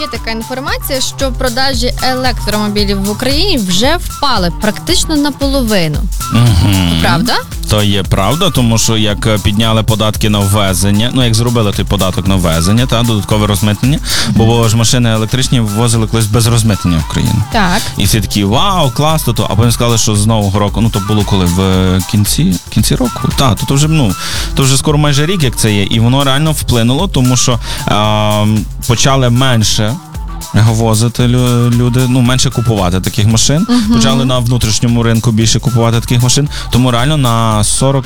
Є така інформація, що продажі електромобілів в Україні вже впали практично наполовину. Правда? То є правда, тому що як підняли податки на ввезення, як зробили той податок на ввезення, додаткове розмитнення, бо ж машини електричні ввозили колись без розмитнення в Україну. Так. І всі такі, вау, клас, а потім сказали, що з нового року, то було коли, в кінці року, то вже скоро майже рік, як це є, і воно реально вплинуло, тому що почали менше возити люди, менше купувати таких машин. Почали на внутрішньому ринку більше купувати таких машин, тому реально на 44%.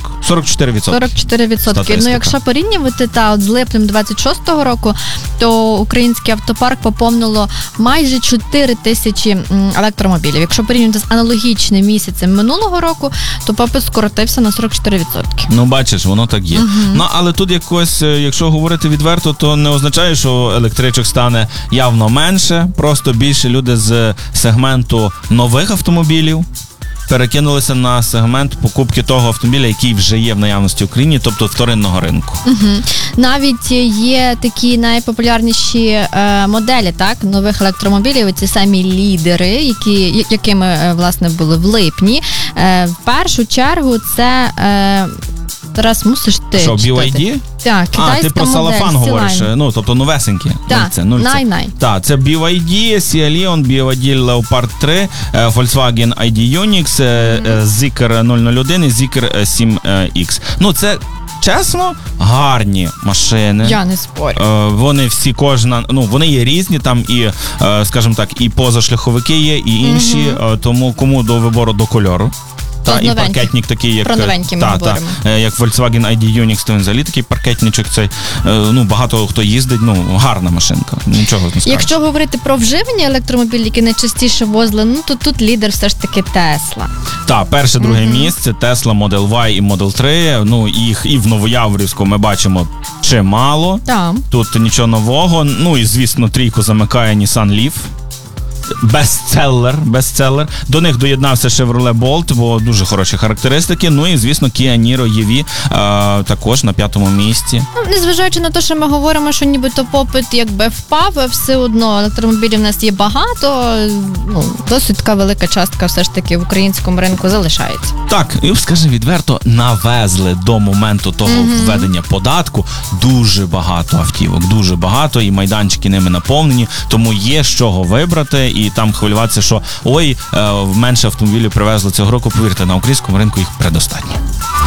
44%. Якщо порівнювати з липнем 26-го року, то український автопарк поповнило майже 4 тисячі електромобілів. Якщо порівнювати з аналогічним місяцем минулого року, то попит скоротився на 44%. Бачиш, воно так є. Але тут якось, якщо говорити відверто, то не означає, що електричок стане явно менше, просто більше люди з сегменту нових автомобілів перекинулися на сегмент покупки того автомобіля, який вже є в наявності в Україні, тобто вторинного ринку. Навіть є такі найпопулярніші моделі, нових електромобілів, ці самі лідери, якими, власне, були в липні. В першу чергу це... Тарас, мусиш ти що, BYD? Так, китайська модель. Ти про Салафан говориш, тобто новесенькі. Так, най-най. Так, це BYD, Sea Leon, BYD Leopard 3, Volkswagen ID Unix, Zeekr 001 і Zeekr 7X. Це, чесно, гарні машини. Я не спорю. Вони всі, вони є різні, там і, скажімо так, і позашляховики є, і інші, тому кому до вибору до кольору. І паркетник такий, як... Про новенькі ми говоримо. Як Volkswagen ID Unix, то він взагалі такий паркетничок цей. Багато хто їздить, гарна машинка, нічого не скажеш. Якщо говорити про вживані електромобілі, які найчастіше возили, то тут лідер все ж таки Tesla. Так, перше, друге місце, Tesla Model Y і Model 3, їх і в Новояворівську ми бачимо чимало. Так. Тут нічого нового, і, звісно, трійку замикає Nissan Leaf. Бестселер. До них доєднався Chevrolet Bolt, бо дуже хороші характеристики. І, звісно, Kia Niro EV також на 5-му місці. Незважаючи на те, що ми говоримо, що нібито попит впав, все одно електромобілів в нас є багато, досить така велика частка все ж таки в українському ринку залишається. Так, і скажи відверто, навезли до моменту того введення податку дуже багато автівок, дуже багато, і майданчики ними наповнені, тому є з чого вибрати. І там хвилюватися, що менше автомобілів привезли цього року, повірте, на українському ринку їх предостатньо.